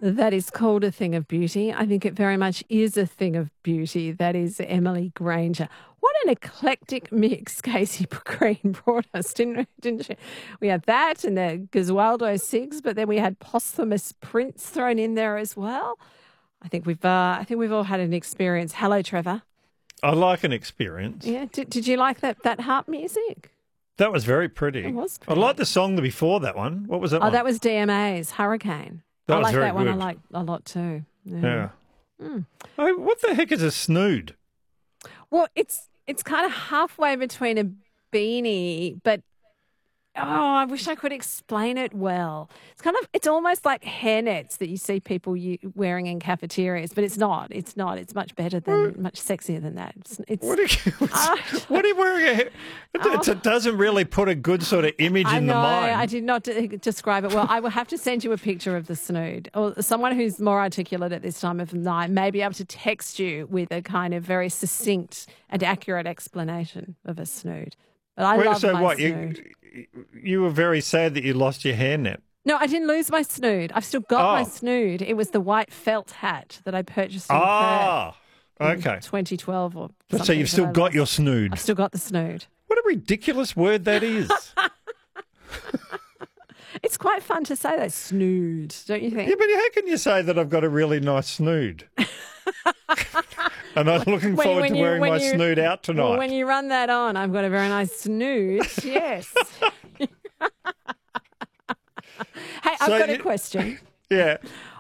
That is called a thing of beauty. I think it very much is a thing of beauty. That is Emily Granger. What an eclectic mix Casey Green brought us, didn't she? We had that and the Gesualdo Sigs, but then we had posthumous Prince thrown in there as well. I think we've all had an experience. Hello, Trevor. I like an experience. Yeah. Did you like that harp music? That was very pretty. It was I pretty. liked the song before that one. What was that one? That was DMA's Hurricane. That I was like very that one. good. I like a lot too. Yeah. Oh, what the heck is a snood? Well, it's kind of halfway between a beanie, but I wish I could explain it well. It's almost like hairnets that you see people wearing in cafeterias, but it's not. It's not. It's much better much sexier than that. What are you wearing? It doesn't really put a good sort of image in the mind. I did not describe it well. I will have to send you a picture of the snood, or someone who's more articulate at this time of night may be able to text you with a kind of very succinct and accurate explanation of a snood. But I love my snood. You were very sad that you lost your hairnet. No, I didn't lose my snood. I've still got my snood. It was the white felt hat that I purchased in Perth okay. in 2012 or something. So you've still got your snood. I've still got the snood. What a ridiculous word that is. It's quite fun to say that, snood, don't you think? Yeah, but how can you say that I've got a really nice snood? And I'm looking forward to wearing my snood out tonight. Well, when you run that on, I've got a very nice snood, yes. Hey, I've got a question. Yeah.